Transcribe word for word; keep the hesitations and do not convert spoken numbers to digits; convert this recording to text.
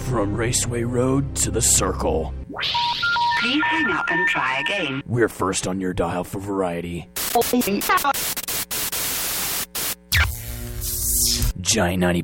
From Raceway Road to the Circle. Please hang up and try again. We're first on your dial for variety. Giant ninety